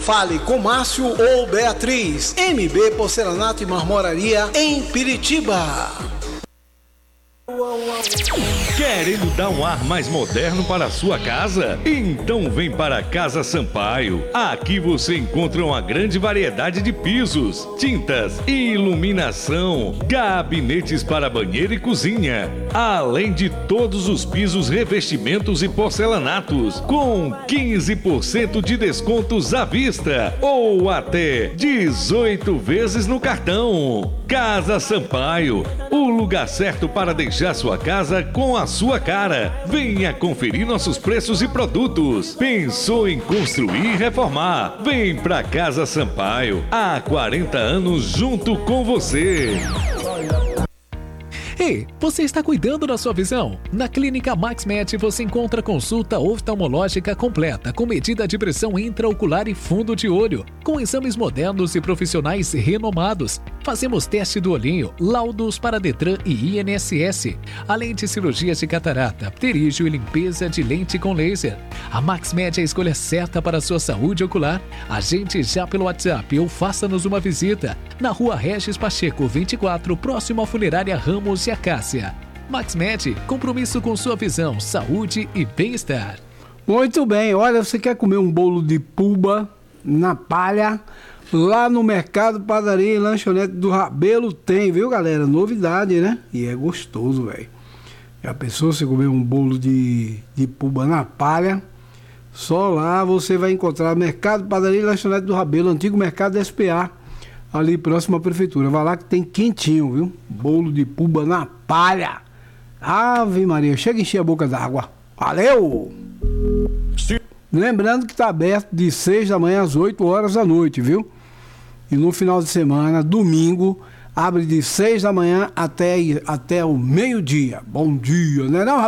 Fale com Márcio ou Beatriz. MB Porcelanato e Marmoraria em Piritiba. Querendo dar um ar mais moderno para a sua casa? Então vem para a Casa Sampaio. Aqui você encontra uma grande variedade de pisos, tintas, iluminação, gabinetes para banheiro e cozinha, além de todos os pisos, revestimentos e porcelanatos, com 15% de descontos à vista ou até 18 vezes no cartão. Casa Sampaio, o lugar certo para deixar sua casa com a sua cara. Venha conferir nossos preços e produtos. Pensou em construir e reformar? Vem pra Casa Sampaio. Há 40 anos junto com você. Ei, você está cuidando da sua visão? Na Clínica MaxMed você encontra consulta oftalmológica completa, com medida de pressão intraocular e fundo de olho, com exames modernos e profissionais renomados. Fazemos teste do olhinho, laudos para Detran e INSS, além de cirurgias de catarata, pterígio e limpeza de lente com laser. A MaxMed é a escolha certa para a sua saúde ocular. Agende já pelo WhatsApp ou faça-nos uma visita na Rua Regis Pacheco, 24, próximo à Funerária Ramos e Acácia. MaxMed, compromisso com sua visão, saúde e bem-estar. Muito bem, olha, você quer comer um bolo de puba na palha? Lá no Mercado, Padaria e Lanchonete do Rabelo tem, viu, galera? Novidade, né? E é gostoso, velho. Já pensou você comer um bolo de puba na palha? Só lá você vai encontrar Mercado, Padaria e Lanchonete do Rabelo, antigo Mercado SPA, ali próximo à prefeitura. Vai lá que tem quentinho, viu? Bolo de puba na palha. Ave Maria, chega a encher a boca d'água. Valeu! Lembrando que está aberto de 6 da manhã às 8 horas da noite, viu? E no final de semana, domingo, abre de 6 da manhã até o meio-dia. Bom dia, né não,